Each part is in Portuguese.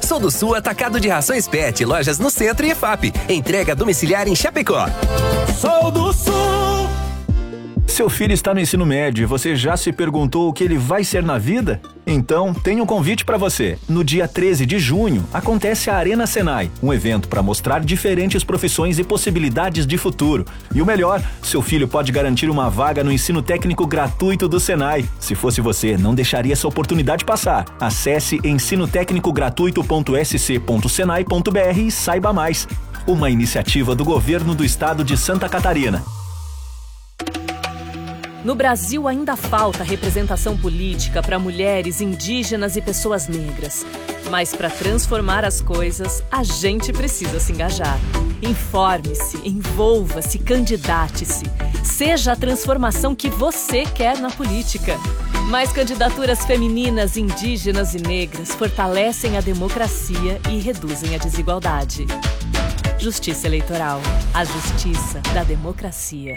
Sou do Sul Atacado de Rações Pet, lojas no Centro e EFAP. Entrega domiciliar em Chapecó. Sou do Sul. Seu filho está no ensino médio e você já se perguntou o que ele vai ser na vida? Então, tem um convite para você. No dia 13 de junho, acontece a Arena Senai, um evento para mostrar diferentes profissões e possibilidades de futuro. E o melhor, seu filho pode garantir uma vaga no ensino técnico gratuito do Senai. Se fosse você, não deixaria essa oportunidade passar. Acesse ensinotécnicogratuito.sc.senai.br e saiba mais. Uma iniciativa do governo do estado de Santa Catarina. No Brasil ainda falta representação política para mulheres, indígenas e pessoas negras. Mas para transformar as coisas, a gente precisa se engajar. Informe-se, envolva-se, candidate-se. Seja a transformação que você quer na política. Mais candidaturas femininas, indígenas e negras fortalecem a democracia e reduzem a desigualdade. Justiça Eleitoral. A justiça da democracia.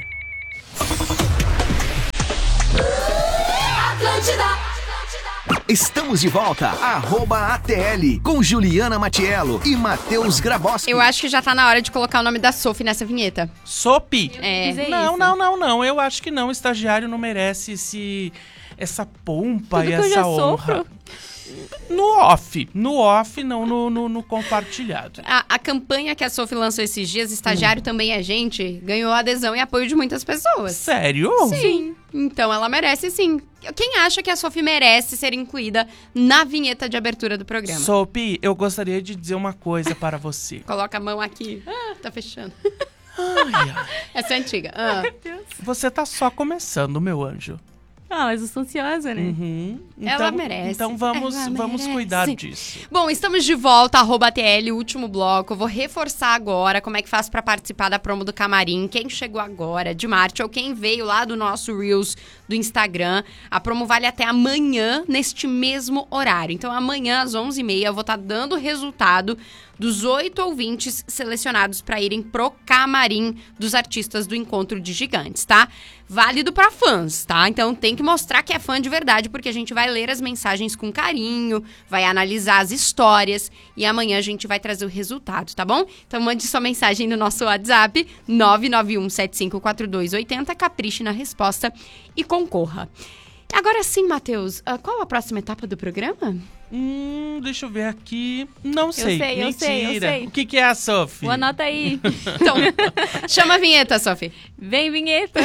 Estamos de volta, @ATL, com Juliana Matiello e Matheus Graboski. Eu acho que já tá na hora de colocar o nome da Sophie nessa vinheta. Sophie? Não. Eu acho que não. O estagiário não merece essa pompa Tudo e que eu essa já honra. sofro. No off, não no compartilhado. A campanha que a Sophie lançou esses dias, Estagiário Também é Gente, ganhou adesão e apoio de muitas pessoas. Sério? Sim. Então ela merece sim. Quem acha que a Sophie merece ser incluída na vinheta de abertura do programa? Sophie, eu gostaria de dizer uma coisa para você. Coloca a mão aqui. Tá fechando. Ai. Essa é antiga. Você tá só começando, meu anjo. Ah, mas eu sou ansiosa, né? Uhum. Ela merece. Então vamos cuidar disso. Bom, estamos de volta, @TL, último bloco. Eu vou reforçar agora como é que faz pra participar da promo do Camarim. Quem chegou agora de Marte ou quem veio lá do nosso Reels do Instagram. A promo vale até amanhã, neste mesmo horário. Então amanhã, às 11h30, eu vou estar dando o resultado dos 8 ouvintes selecionados para irem pro Camarim dos artistas do Encontro de Gigantes, tá? Válido para fãs, tá? Então tem que mostrar que é fã de verdade, porque a gente vai ler as mensagens com carinho, vai analisar as histórias e amanhã a gente vai trazer o resultado, tá bom? Então mande sua mensagem no nosso WhatsApp 991754280, capriche na resposta e concorra. Agora sim, Matheus, qual a próxima etapa do programa? Deixa eu ver aqui. Não sei. Eu sei. O que é a Sophie? Anota aí. Então, chama a vinheta, Sophie. Vem, vinheta.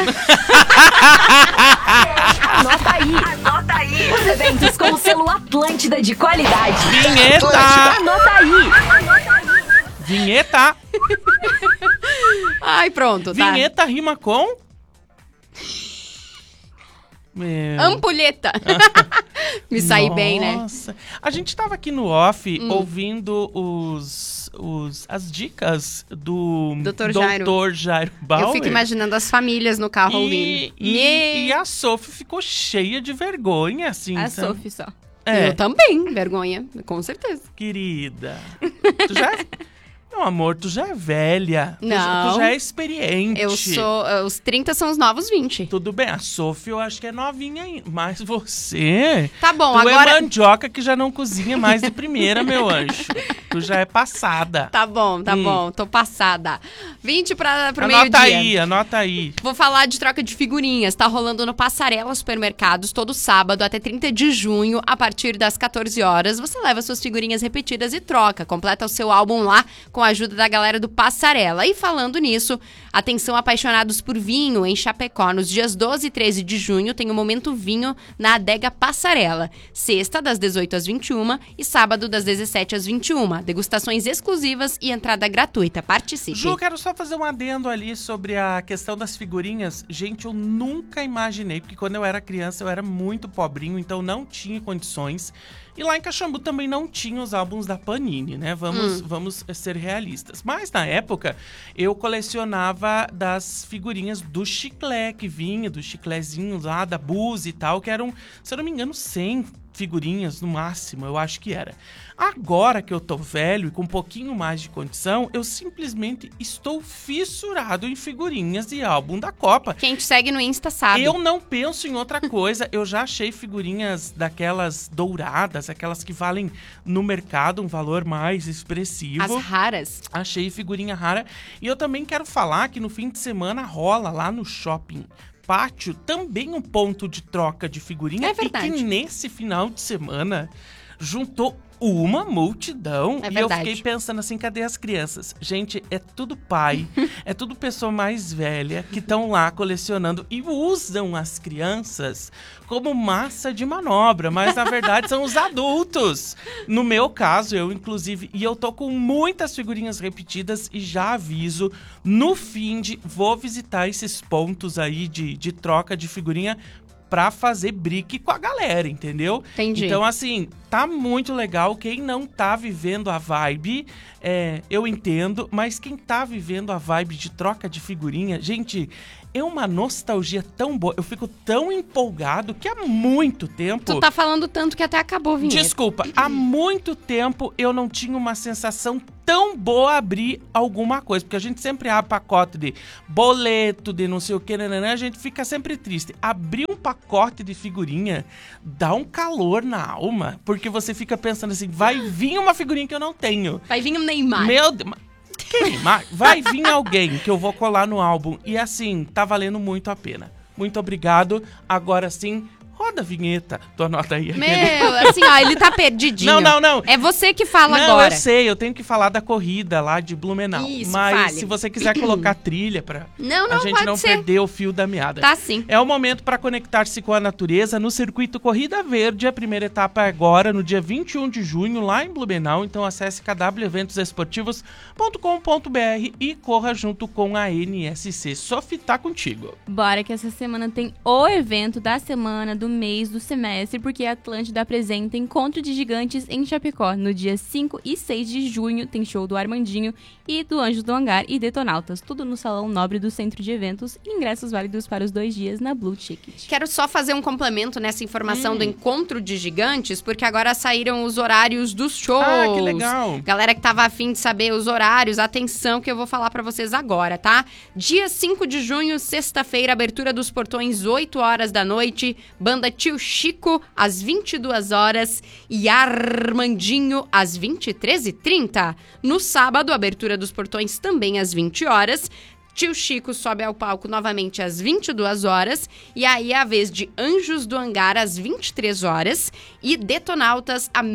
Anota aí. Os eventos com o selo Atlântida de qualidade. Vinheta. Anota aí. Vinheta. Ai, pronto, tá. Vinheta rima com... Ampulheta. Me saí bem, né? Nossa. A gente tava aqui no off ouvindo as dicas do Dr. Jairo Bauer. Eu fico imaginando as famílias no carro ouvindo. E a Sophie ficou cheia de vergonha, assim. A Sophie só. Eu também, vergonha, com certeza. Querida, tu já... Meu amor, tu já é velha. Não. Tu já é experiente. Eu sou... Os 30 são os novos 20. Tudo bem, a Sophie eu acho que é novinha ainda. Mas você... Tá bom, tu agora... é mandioca que já não cozinha mais de primeira, meu anjo. Tu já é passada. Tá bom. Tô passada. 20 pro meio-dia. Anota aí. Vou falar de troca de figurinhas. Tá rolando no Passarela Supermercados todo sábado até 30 de junho, a partir das 14 horas. Você leva suas figurinhas repetidas e troca. Completa o seu álbum lá com a ajuda da galera do Passarela. E falando nisso, atenção apaixonados por vinho em Chapecó. Nos dias 12 e 13 de junho tem o Momento Vinho na Adega Passarela. Sexta, das 18 às 21 e sábado, das 17 às 21. Degustações exclusivas e entrada gratuita. Participe. Ju, quero só fazer um adendo ali sobre a questão das figurinhas. Gente, eu nunca imaginei, porque quando eu era criança eu era muito pobrinho, então não tinha condições. E lá em Caxambu também não tinha os álbuns da Panini, né? Vamos ser realistas. Mas na época eu colecionava das figurinhas do chiclé que vinha, dos chiclezinhos lá, da Buse e tal, que eram, se eu não me engano, 100 figurinhas no máximo, eu acho que era. Agora que eu tô velho e com um pouquinho mais de condição, eu simplesmente estou fissurado em figurinhas e álbum da Copa. Quem te segue no Insta sabe. Eu não penso em outra coisa. Eu já achei figurinhas daquelas douradas, aquelas que valem no mercado um valor mais expressivo. As raras. Achei figurinha rara. E eu também quero falar que no fim de semana rola lá no Shopping Pátio também um ponto de troca de figurinha. É verdade. E que nesse final de semana juntou uma multidão. É e eu verdade. fiquei pensando assim, cadê as crianças? Gente, é tudo pai, é tudo pessoa mais velha que estão lá colecionando e usam as crianças como massa de manobra, mas na verdade são os adultos. No meu caso, eu inclusive, e eu tô com muitas figurinhas repetidas e já aviso, no fim de vou visitar esses pontos aí de troca de figurinha pra fazer brique com a galera, entendeu? Entendi. Então, assim, tá muito legal. Quem não tá vivendo a vibe, eu entendo, mas quem tá vivendo a vibe de troca de figurinha, gente, é uma nostalgia tão boa. Eu fico tão empolgado que há muito tempo... Tu tá falando tanto que até acabou a vinheta. Desculpa, há muito tempo eu não tinha uma sensação tão boa abrir alguma coisa, porque a gente sempre abre pacote de boleto, de não sei o que, a gente fica sempre triste. Abrir um pacote de figurinha dá um calor na alma, porque você fica pensando assim, vai vir uma figurinha que eu não tenho. Vai vir um Neymar. Meu Deus, que Neymar? Vai vir alguém que eu vou colar no álbum. E assim, tá valendo muito a pena. Muito obrigado. Agora sim, roda a vinheta. Tu anota aí. Meu, assim, ó, ele tá perdidinho. Não. É você que fala não, agora. Eu sei, eu tenho que falar da corrida lá de Blumenau. Isso, mas fale. se você quiser colocar trilha pra Não, a gente pode não ser. perder o fio da meada. Tá sim. É o momento para conectar-se com a natureza no circuito Corrida Verde. A primeira etapa é agora, no dia 21 de junho, lá em Blumenau. Então acesse kweventosesportivos.com.br e corra junto com a NSC. Sophie, tá contigo. Bora que essa semana tem o evento da semana, do mês, do semestre, porque a Atlântida apresenta Encontro de Gigantes em Chapecó. No dia 5 e 6 de junho tem show do Armandinho e do Anjos do Hangar e Detonautas. Tudo no Salão Nobre do Centro de Eventos e ingressos válidos para os 2 dias na Blue Ticket. Quero só fazer um complemento nessa informação do Encontro de Gigantes, porque agora saíram os horários dos shows. Ah, que legal. Galera que tava afim de saber os horários, atenção que eu vou falar pra vocês agora, tá? Dia 5 de junho, sexta-feira, abertura dos portões, 8 horas da noite. Banda Tio Chico, às 22 horas. E Armandinho, às 23h30. No sábado, abertura dos portões também às 20 horas. Tio Chico sobe ao palco novamente às 22 horas. E aí é a vez de Anjos do Hangar às 23 horas. E Detonautas à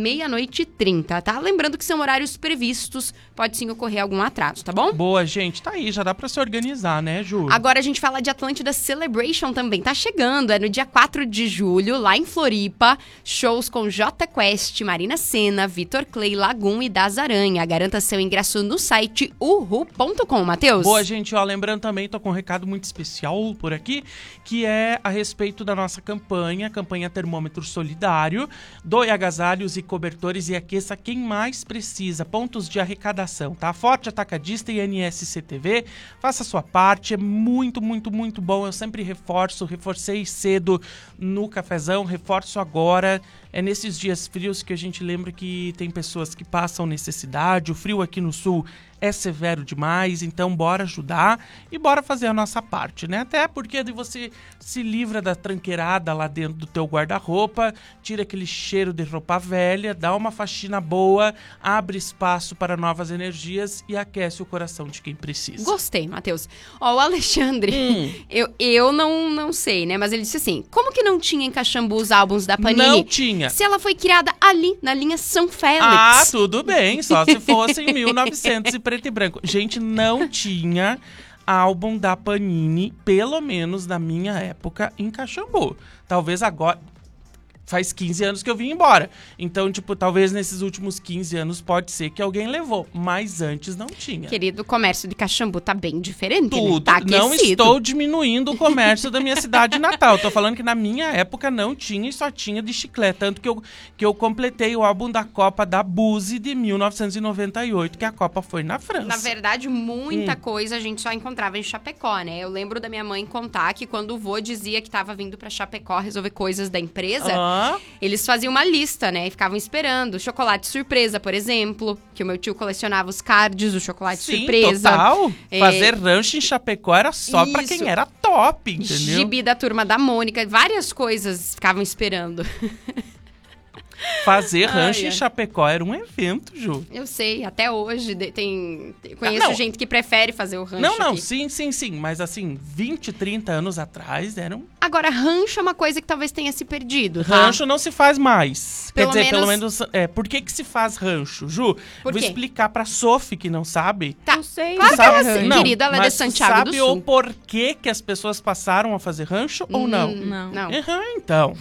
00:30, tá? Lembrando que são horários previstos. Pode sim ocorrer algum atraso, tá bom? Boa, gente. Tá aí, já dá pra se organizar, né, Ju? Agora a gente fala de Atlântida Celebration também. Tá chegando, é no dia 4 de julho, lá em Floripa. Shows com J Quest, Marina Sena, Vitor Clay, Lagoon e Das Aranha. Garanta seu ingresso no site uhu.com, Matheus. Boa, gente. Ó, lembrando também, tô com um recado muito especial por aqui, que é a respeito da nossa campanha Termômetro Solidário. Doe agasalhos e cobertores e aqueça quem mais precisa. Pontos de arrecadação, tá? Forte Atacadista e NSCTV. Faça a sua parte, é muito, muito, muito bom. Eu sempre reforcei cedo no cafezão, reforço agora. É nesses dias frios que a gente lembra que tem pessoas que passam necessidade. O frio aqui no sul é severo demais, então bora ajudar e bora fazer a nossa parte, né? Até porque você se livra da tranqueirada lá dentro do teu guarda-roupa, tira aquele cheiro de roupa velha, dá uma faxina boa, abre espaço para novas energias e aquece o coração de quem precisa. Gostei, Matheus. Ó, o Alexandre, eu não sei, né? Mas ele disse assim, como que não tinha em Caxambu os álbuns da Panini? Não tinha. Se ela foi criada ali, na linha São Félix. Ah, tudo bem, só se fosse em 1900 e preto e branco. Gente, não tinha álbum da Panini, pelo menos na minha época, em Caxambu. Talvez agora... Faz 15 anos que eu vim embora. Então, tipo, talvez nesses últimos 15 anos pode ser que alguém levou. Mas antes não tinha. Querido, o comércio de Caxambu tá bem diferente, Tudo. né? Tá aquecido. Não estou diminuindo o comércio da minha cidade natal. Tô falando que na minha época não tinha e só tinha de chiclete. Tanto que eu completei o álbum da Copa da Buse de 1998, que a Copa foi na França. Na verdade, muita coisa a gente só encontrava em Chapecó, né? Eu lembro da minha mãe contar que quando o vô dizia que tava vindo pra Chapecó resolver coisas da empresa... Eles faziam uma lista, né? E ficavam esperando. Chocolate surpresa, por exemplo. Que o meu tio colecionava os cards do chocolate surpresa. Total. Fazer rancho em Chapecó era só pra Isso. quem era top, entendeu? Gibi da Turma da Mônica. Várias coisas ficavam esperando. Fazer rancho Ai, em Chapecó era um evento, Ju. Eu sei, até hoje conheço gente que prefere fazer o rancho Não, aqui. sim. Mas assim, 20, 30 anos atrás eram... Agora, rancho é uma coisa que talvez tenha se perdido, tá? Rancho não se faz mais. Pelo Quer dizer, pelo menos- menos... por que se faz rancho, Ju? Por Vou quê? explicar pra Sophie, que não sabe. Tá. Eu sei. Claro que Sabe- ela é, não, querida, ela é de mas Santiago sabe do Sul. o porquê que as pessoas passaram a fazer rancho ou não? Não. Não. Então.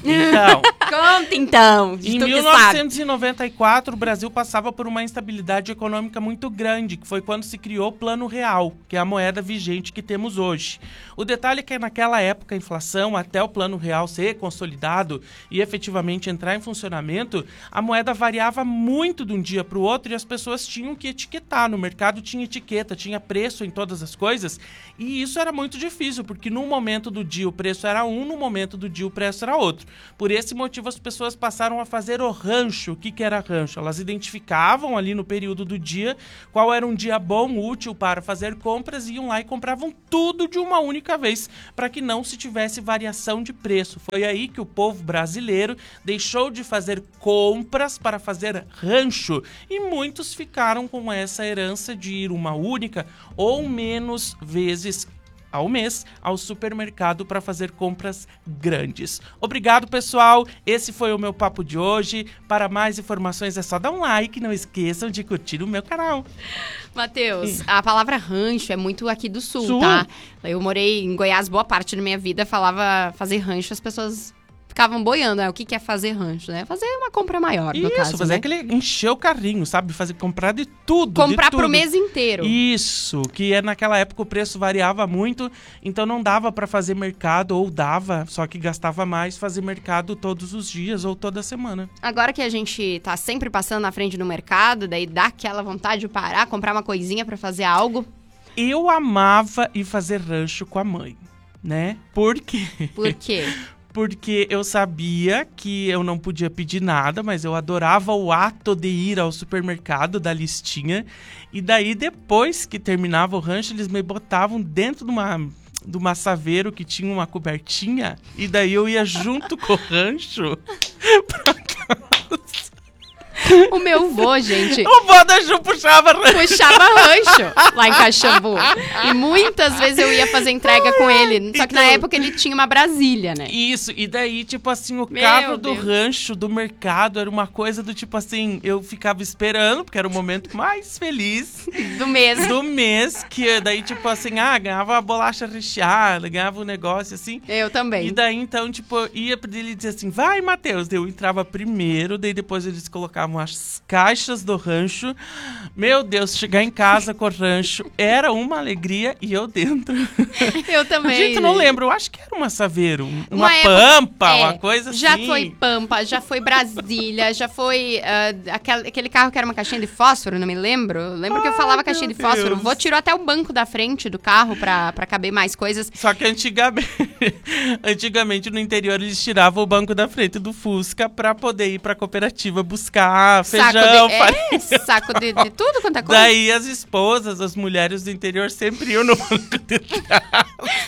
Conta então, de Em tu que sabe. 1994, o Brasil passava por uma instabilidade econômica muito grande, que foi quando se criou o Plano Real, que é a moeda vigente que temos hoje. O detalhe é que naquela época a inflação, até o Plano Real ser consolidado e efetivamente entrar em funcionamento, a moeda variava muito de um dia para o outro e as pessoas tinham que etiquetar. No mercado tinha etiqueta, tinha preço em todas as coisas, e isso era muito difícil, porque num momento do dia o preço era um, no momento do dia o preço era outro. Por esse motivo as pessoas passaram a fazer o rancho. O que era rancho? Elas identificavam ali no período do dia qual era um dia bom, útil para fazer compras, e iam lá e compravam tudo de uma única vez, para que não se tivesse variação de preço. Foi aí que o povo brasileiro deixou de fazer compras para fazer rancho, e muitos ficaram com essa herança de ir uma única ou menos vezes ao mês ao supermercado para fazer compras grandes. Obrigado, pessoal. Esse foi o meu papo de hoje. Para mais informações é só dar um like. Não esqueçam de curtir o meu canal. Matheus, a palavra rancho é muito aqui do sul, Sul. tá? Eu morei em Goiás boa parte da minha vida, falava fazer rancho, as pessoas ficavam boiando, né? O que é fazer rancho, né? Fazer uma compra maior, no Isso, caso, fazer né? aquele encher o carrinho, sabe? Comprar de tudo. Comprar de tudo. pro mês inteiro. Isso, que naquela época o preço variava muito, então não dava pra fazer mercado, ou dava, só que gastava mais fazer mercado todos os dias ou toda semana. Agora que a gente tá sempre passando na frente do mercado, daí dá aquela vontade de parar, comprar uma coisinha pra fazer algo. Eu amava ir fazer rancho com a mãe, né? Por quê? Por quê? Porque eu sabia que eu não podia pedir nada, mas eu adorava o ato de ir ao supermercado, da listinha. E daí, depois que terminava o rancho, eles me botavam dentro de uma saveiro que tinha uma cobertinha. E daí eu ia junto com o rancho pra casa. O meu vô, gente, O vô da Ju puxava rancho. puxava rancho lá em Caxambu. E muitas vezes eu ia fazer entrega com ele. Só que na então- época ele tinha uma Brasília, né? Isso, e daí, tipo assim, o Meu carro do Deus. rancho, do mercado, era uma coisa do tipo assim, eu ficava esperando, porque era o momento mais feliz Do mês. do mês, que daí, tipo assim, ganhava a bolacha recheada, ganhava um negócio assim. Eu também. E daí, então, tipo, eu ia pra ele dizer assim, vai, Matheus. Daí eu entrava primeiro, daí depois eles colocavam as caixas do rancho. Meu Deus, chegar em casa com o rancho era uma alegria, e eu dentro. Eu também. Gente, eu não gente. lembro, eu acho que era uma saveiro, uma época- pampa, é, uma coisa assim. Já foi Pampa, já foi Brasília, já foi aquele carro que era uma caixinha de fósforo, não me lembro. Eu lembro que eu falava caixinha de fósforo. Deus. Vou tirou até o banco da frente do carro pra caber mais coisas. Só que antigamente no interior eles tiravam o banco da frente do Fusca pra poder ir pra cooperativa buscar feijão, farinha. Saco de tudo quanto é coisa. Daí as esposas, as mulheres do interior sempre iam no banco de trás.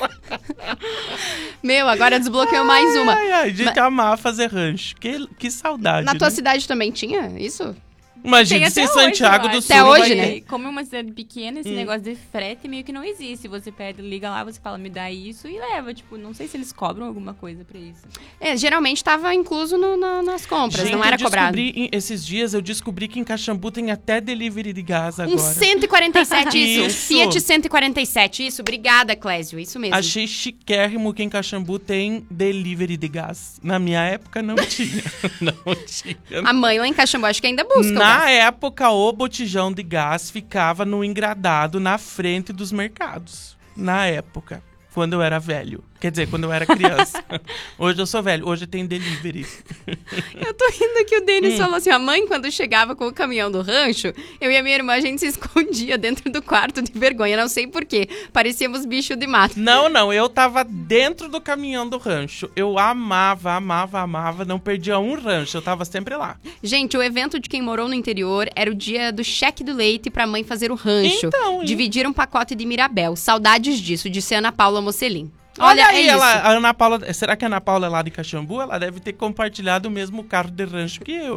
Meu, agora desbloqueou mais uma. Ai, a gente amava fazer rancho. Que saudade, Na tua né? cidade também tinha isso? Imagina Tem se em até hoje, Santiago eu do acho. Sul Até não hoje, vai né? ter. Como é uma cidade pequena, esse negócio de frete meio que não existe. Você pede, liga lá, você fala, me dá isso e leva. Tipo, não sei se eles cobram alguma coisa pra isso. Geralmente tava incluso nas compras, Gente, não era eu cobrado. esses dias eu descobri que em Caxambu tem até delivery de gás agora. Um 147, isso. Isso. Fiat 147, isso. Obrigada, Clésio, isso mesmo. Achei chiquérrimo que em Caxambu tem delivery de gás. Na minha época não tinha. Não tinha. A mãe lá em Caxambu acho que ainda busca. o Na gás. época, o botijão de gás ficava no engradado na frente dos mercados. Na época. quando eu era velho. Quer dizer, quando eu era criança. Hoje eu sou velho. Hoje tem delivery. Eu tô rindo que o Denis falou assim, a mãe quando chegava com o caminhão do rancho, eu e a minha irmã, a gente se escondia dentro do quarto de vergonha, não sei porquê. Parecíamos bicho de mato. Não, eu tava dentro do caminhão do rancho. Eu amava, não perdia um rancho, eu tava sempre lá. Gente, o evento de quem morou no interior era o dia do cheque do leite pra mãe fazer o rancho. Então, dividir um pacote de Mirabel. Saudades disso, disse Ana Paula Mocelin. Olha aí, é isso. a Ana Paula, será que a Ana Paula é lá de Caxambu? Ela deve ter compartilhado o mesmo carro de rancho que eu.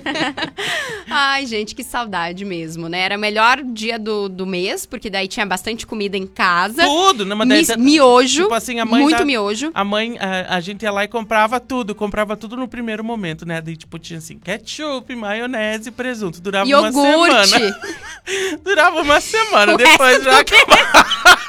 Ai, gente, que saudade mesmo, né? Era o melhor dia do mês, porque daí tinha bastante comida em casa. Tudo, né? Mas miojo, tipo assim, a mãe muito miojo. A mãe, a gente ia lá e comprava tudo no primeiro momento, né? Daí, tipo, tinha assim, ketchup, maionese, presunto. Durava iogurte. uma semana. Durava uma semana, depois já acabava.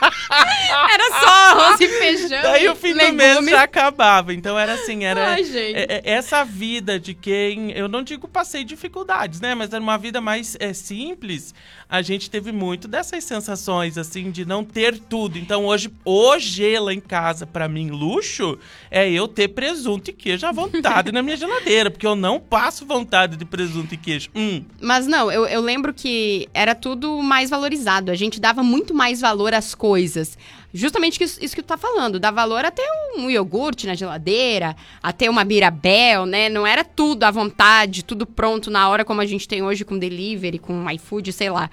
Era só arroz e feijão. Daí o fim do mês já acabava. Então era assim, Ai, gente. Essa vida de quem, eu não digo passei dificuldades, né? Mas era uma vida mais simples. A gente teve muito dessas sensações, assim, de não ter tudo. Então hoje lá em casa, pra mim, luxo, é eu ter presunto e queijo à vontade na minha geladeira. Porque eu não passo vontade de presunto e queijo. Mas não, eu lembro que era tudo mais valorizado. A gente dava muito mais valor às coisas. Justamente isso que tu tá falando, dá valor até um iogurte na geladeira, até uma Mirabel, né? Não era tudo à vontade, tudo pronto na hora como a gente tem hoje com delivery, com iFood, sei lá.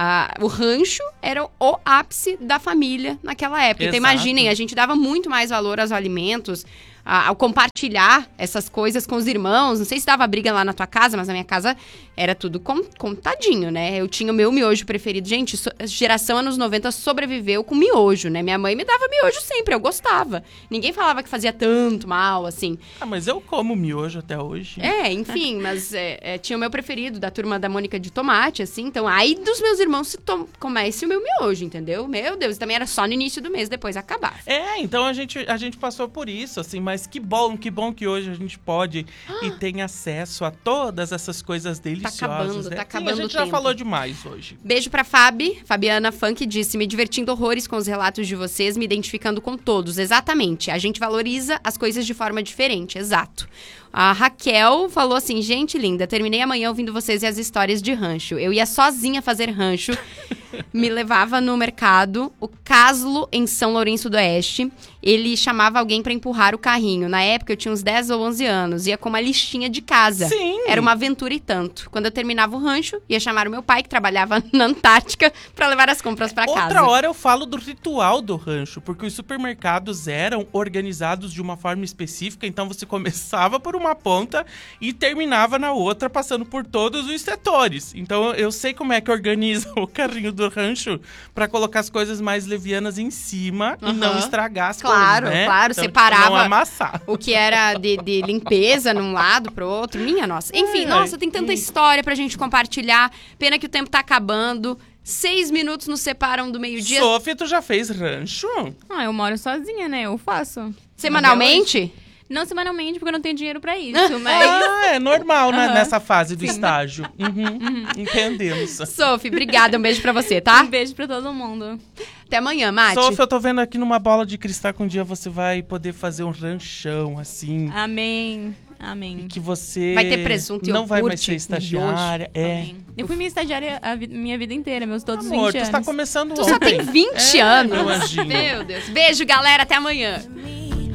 O rancho era o ápice da família naquela época. Então imaginem, a gente dava muito mais valor aos alimentos, ao compartilhar essas coisas com os irmãos. Não sei se dava briga lá na tua casa, mas na minha casa era tudo contadinho, né? Eu tinha o meu miojo preferido. Gente, geração anos 90 sobreviveu com miojo, né? Minha mãe me dava miojo sempre, eu gostava. Ninguém falava que fazia tanto mal, assim. Mas eu como miojo até hoje. Enfim, mas tinha o meu preferido, da turma da Mônica de Tomate, assim. Então, aí dos meus irmãos se comece o meu miojo, entendeu? Meu Deus, também era só no início do mês, depois acabava. Então a gente passou por isso, assim, mas que bom que hoje a gente pode e tem acesso a todas essas coisas deliciosas. Tá acabando a gente já falou demais hoje. Beijo pra Fabiana Funk disse, me divertindo horrores com os relatos de vocês, me identificando com todos. Exatamente, a gente valoriza as coisas de forma diferente, exato. A Raquel falou assim, gente linda, terminei amanhã ouvindo vocês e as histórias de rancho. Eu ia sozinha fazer rancho, me levava no mercado, o Caslo, em São Lourenço do Oeste. Ele chamava alguém pra empurrar o carrinho. Na época eu tinha uns 10 ou 11 anos, ia com uma listinha de casa. Sim. Era uma aventura e tanto. Quando eu terminava o rancho, ia chamar o meu pai, que trabalhava na Antártica, pra levar as compras pra casa. Outra hora eu falo do ritual do rancho, porque os supermercados eram organizados de uma forma específica, então você começava por uma ponta e terminava na outra, passando por todos os setores. Então eu sei como é que organiza o carrinho do rancho pra colocar as coisas mais levianas em cima e não estragar as coisas, né? Claro, então, separava não amassar. o que era de limpeza num lado pro outro. Minha nossa. Enfim, nossa, tem tanta história pra gente compartilhar. Pena que o tempo tá acabando. 6 minutos nos separam do meio-dia. Sofia, tu já fez rancho? Eu moro sozinha, né? Eu faço. Semanalmente? Não semanalmente, porque eu não tenho dinheiro pra isso, mas... É normal, né? Nessa fase do estágio. Entendemos. Sophie, obrigada. Um beijo pra você, tá? Um beijo pra todo mundo. Até amanhã, Mati. Sophie, eu tô vendo aqui numa bola de cristal que um dia você vai poder fazer um ranchão, assim. Amém. E que você... Vai ter presunto e não vai mais iogurte, ser estagiária. Amém. Eu fui minha estagiária minha vida inteira, todos os 20 Amor, anos. tu tá começando Tu só tem 20 anos. Meu anjinho. Meu Deus. Beijo, galera. Até amanhã.